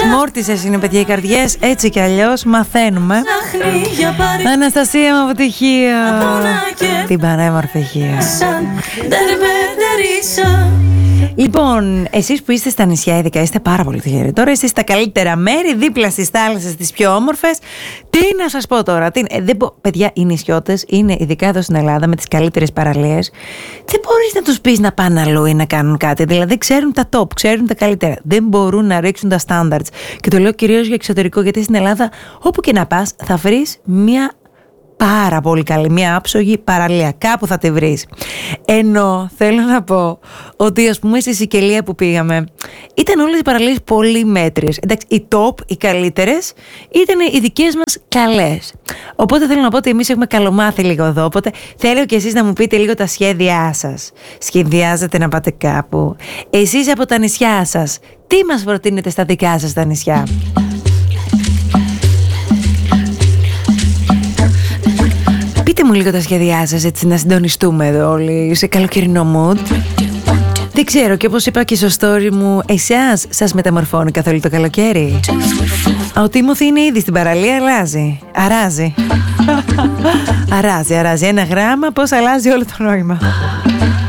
Μόρτισες είναι, παιδιά, οι καρδιές, έτσι κι αλλιώς μαθαίνουμε. Αναστασία μου, αποτυχία. Την πανέμορφη ηχεία. Λοιπόν, εσείς που είστε στα νησιά, ειδικά είστε πάρα πολύ τυχεροί. Τώρα είστε στα καλύτερα μέρη, δίπλα στις θάλασσες, τις πιο όμορφες. Τι να σας πω τώρα, παιδιά, οι νησιώτες είναι, ειδικά εδώ στην Ελλάδα, με τις καλύτερες παραλίες. Δεν μπορείς να τους πεις να πάνε αλλού ή να κάνουν κάτι. Δηλαδή, ξέρουν τα top, ξέρουν τα καλύτερα. Δεν μπορούν να ρίξουν τα standards. Και το λέω κυρίως για εξωτερικό, γιατί στην Ελλάδα, όπου και να πας, θα βρεις μια πάρα πολύ καλή, μια άψογη παραλία. Κάπου θα τη βρεις. Ενώ θέλω να πω ότι, ας πούμε, στη Σικελία που πήγαμε, ήταν όλες οι παραλίες πολύ μέτριες. Εντάξει, οι top, οι καλύτερες, ήταν οι δικές μας καλές. Οπότε θέλω να πω ότι εμείς έχουμε καλομάθει λίγο εδώ. Οπότε θέλω και εσείς να μου πείτε λίγο τα σχέδιά σας. Σχεδιάζετε να πάτε κάπου? Εσείς από τα νησιά σας, τι μας προτείνετε στα δικά σας τα νησιά? Πείτε μου λίγο τα σχέδιά σας, έτσι να συντονιστούμε εδώ όλοι σε καλοκαιρινό mood. Δεν ξέρω, και όπως είπα και στο story μου, εσάς σας μεταμορφώνει καθόλου το καλοκαίρι? Ο Τίμωθη είναι ήδη στην παραλία, αράζει. Αράζει ένα γράμμα, πώς αλλάζει όλο το νόημα.